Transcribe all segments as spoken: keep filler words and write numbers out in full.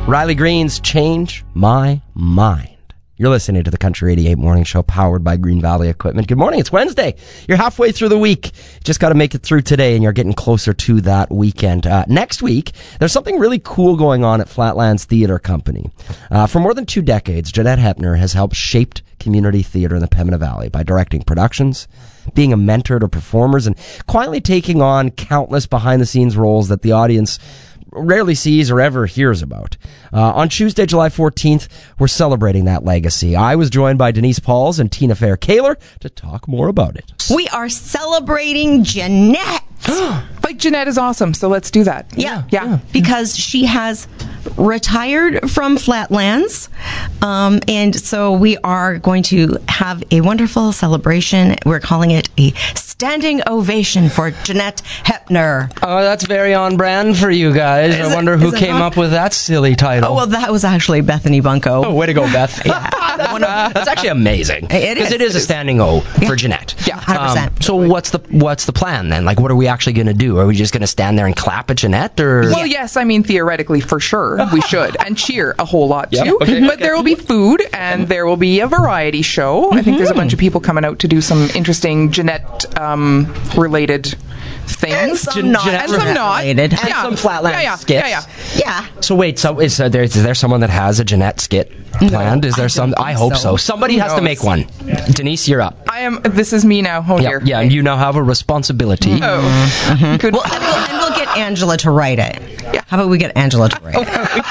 Riley Green's Change My Mind. You're listening to the Country eighty-eight Morning Show, powered by Green Valley Equipment. Good morning. It's Wednesday. You're halfway through the week. Just got to make it through today, and you're getting closer to that weekend. Uh, next week, there's something really cool going on at Flatlands Theatre Company. Uh, for more than two decades, Jeanette Hepner has helped shape community theater in the Pembina Valley by directing productions, being a mentor to performers, and quietly taking on countless behind-the-scenes roles that the audience rarely sees or ever hears about. Uh, on Tuesday, July fourteenth, we're celebrating that legacy. I was joined by Denise Pauls and Tina Fair-Kaler to talk more about it. We are celebrating Jeanette. But Jeanette is awesome, so let's do that. Yeah, yeah. yeah. Because she has retired from Flatlands, um, and so we are going to have a wonderful celebration. We're calling it a standing ovation for Jeanette Hepner. Oh, that's very on brand for you guys. Is I it, wonder who came not? up with that silly title. Oh, well, that was actually Bethany Bunko. Oh, way to go, Beth. Yeah. That's actually amazing. It is. Because it is a standing O Yeah. for Jeanette. Yeah, one hundred percent. Um, so what's the what's the plan then? Like, what are we actually going to do? Are we just going to stand there and clap at Jeanette? Or? Well, yes, I mean, theoretically, for sure, we should. And cheer a whole lot, Yep. too. Okay. But there will be food, and there will be a variety show. Mm-hmm. I think there's a bunch of people coming out to do some interesting Jeanette-related um, things. And some Gen- not. And some not. related. And Yeah. some Flatland yeah, yeah. skits. Yeah, Yeah. yeah. So wait, so is, uh, there, is there someone that has a Jeanette skit planned? Is there I some? don't think I hope so. so. Somebody Who has to knows? make one. Denise, you're up. I am. This is me now. Oh, Yeah, dear. yeah, and you now have a responsibility. Oh. Mm-hmm. Good. Well, and we'll, and we'll get Angela to write it. Yeah. How about we get Angela to write it?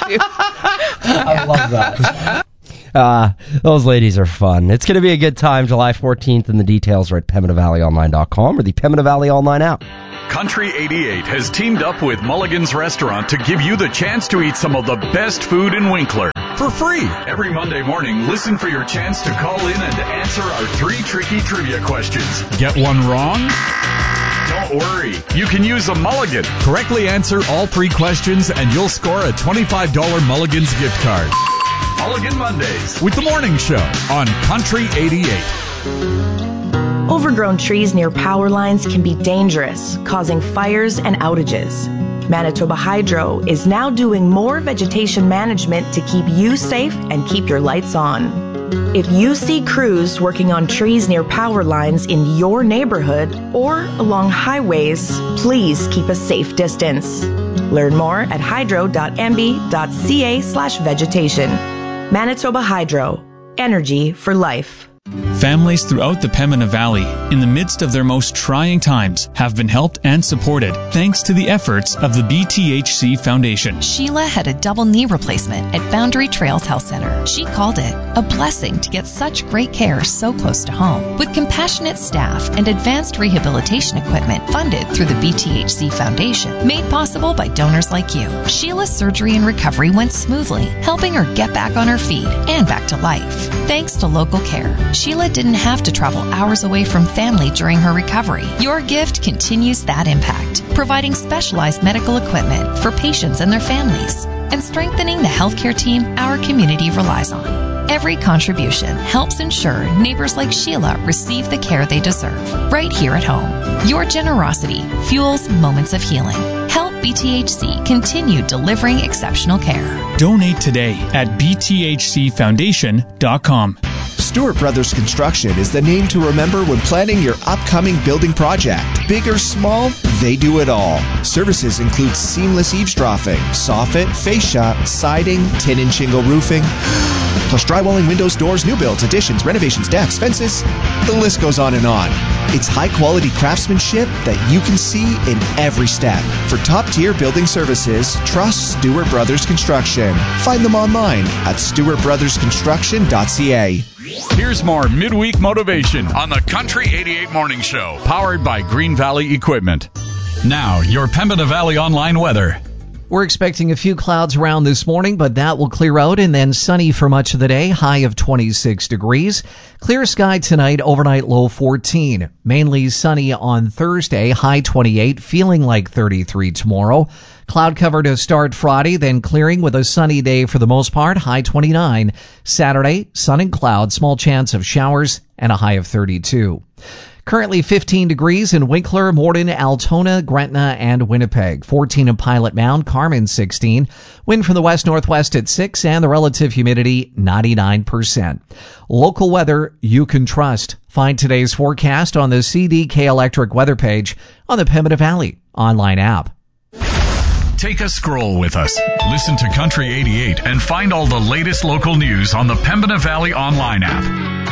I love that. Uh, those ladies are fun. It's going to be a good time, July fourteenth, and the details are at Pembina Valley Online dot com or the Pembina Valley Online app. Country eighty-eight has teamed up with Mulligan's Restaurant to give you the chance to eat some of the best food in Winkler for free. Every Monday morning, listen for your chance to call in and answer our three tricky trivia questions. Get one wrong? Don't worry. You can use a Mulligan. Correctly answer all three questions and you'll score a twenty-five dollars Mulligan's gift card. Mulligan Mondays with the Morning Show on Country eighty-eight. Overgrown trees near power lines can be dangerous, causing fires and outages. Manitoba Hydro is now doing more vegetation management to keep you safe and keep your lights on. If you see crews working on trees near power lines in your neighborhood or along highways, please keep a safe distance. Learn more at hydro.mb.ca slash vegetation. Manitoba Hydro. Energy for life. Families throughout the Pembina Valley, in the midst of their most trying times, have been helped and supported thanks to the efforts of the B T H C Foundation. Sheila had a double knee replacement at Boundary Trails Health Center. She called it a blessing to get such great care so close to home. With compassionate staff and advanced rehabilitation equipment funded through the B T H C Foundation, made possible by donors like you, Sheila's surgery and recovery went smoothly, helping her get back on her feet and back to life. Thanks to local care, Sheila didn't have to travel hours away from family during her recovery. Your gift continues that impact, providing specialized medical equipment for patients and their families, and strengthening the healthcare team our community relies on. Every contribution helps ensure neighbors like Sheila receive the care they deserve, right here at home. Your generosity fuels moments of healing. Help B T H C continue delivering exceptional care. Donate today at b t h c foundation dot com. Stewart Brothers Construction is the name to remember when planning your upcoming building project. Big or small, they do it all. Services include seamless eavesdropping, soffit, fascia, siding, tin and shingle roofing, plus drywalling, windows, doors, new builds, additions, renovations, decks, fences. The list goes on and on. It's high-quality craftsmanship that you can see in every step. For top-tier building services, trust Stewart Brothers Construction. Find them online at stewart brothers construction dot c a. Here's more midweek motivation on the Country eighty-eight Morning Show, powered by Green Valley Equipment. Now, your Pembina Valley Online weather. We're expecting a few clouds around this morning, but that will clear out, and then sunny for much of the day, high of twenty-six degrees. Clear sky tonight, overnight low fourteen. Mainly sunny on Thursday, high twenty-eight, feeling like thirty-three tomorrow. Cloud cover to start Friday, then clearing with a sunny day for the most part, high twenty-nine. Saturday, sun and cloud, small chance of showers, and a high of thirty-two. Currently fifteen degrees in Winkler, Morden, Altona, Gretna, and Winnipeg. fourteen in Pilot Mound, Carmen sixteen. Wind from the west-northwest at six, and the relative humidity ninety-nine percent. Local weather you can trust. Find today's forecast on the C D K Electric weather page on the Pembina Valley online app. Take a scroll with us. Listen to Country eighty-eight and find all the latest local news on the Pembina Valley online app.